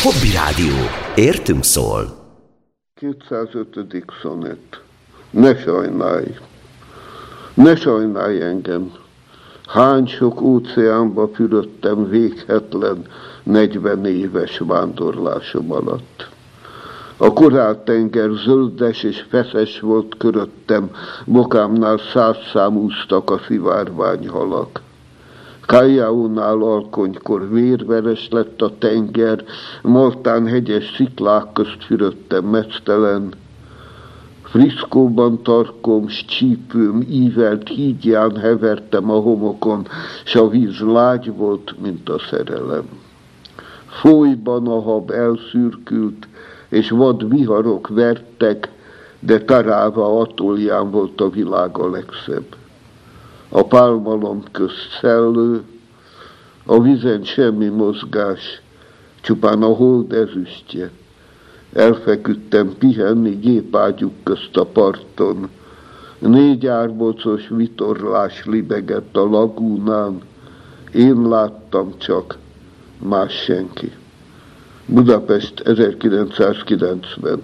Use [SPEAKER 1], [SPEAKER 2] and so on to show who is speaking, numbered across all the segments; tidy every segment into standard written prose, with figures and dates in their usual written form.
[SPEAKER 1] Hobby Rádió. Értünk szól.
[SPEAKER 2] 205. szonett. Ne sajnálj! Ne sajnálj engem! Hány sok óceánba fürödtem véghetlen 40 éves vándorlásom alatt. A koráltenger zöldes és feszes volt köröttem, bokámnál 100 szám úsztak a szivárványhalak. Callao-nál alkonykor vérveres lett a tenger, Maltán hegyes sziklák közt fürödtem meztelen. Friscóban tarkom, s csípőm ívelt hídján hevertem a homokon, s a víz lágy volt, mint a szerelem. Folyban a hab elszürkült, és vad viharok vertek, de Taráva atolján volt a világ a legszebb. A pálmalom közt szellő, a vízen semmi mozgás, csupán a hold ezüstje. Elfeküdtem pihenni gépágyuk közt a parton. 4 árbocos vitorlás libegett a lagúnán, én láttam csak, más senki. Budapest, 1990.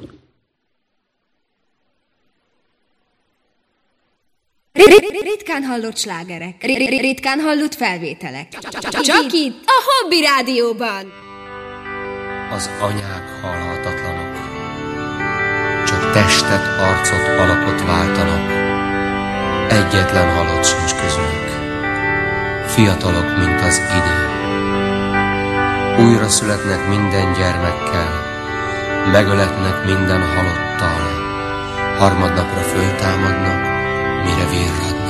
[SPEAKER 3] Ritkán hallott slágerek, ritkán hallott felvételek. Csak itt, a Hobby Rádióban.
[SPEAKER 4] Az anyák halhatatlanok, csak testet, arcot, alakot váltanak. Egyetlen halott sincs közünk, fiatalok, mint az idő. Újra születnek minden gyermekkel, megöletnek minden halottal, harmadnapra föltámadnak, mire vérrad.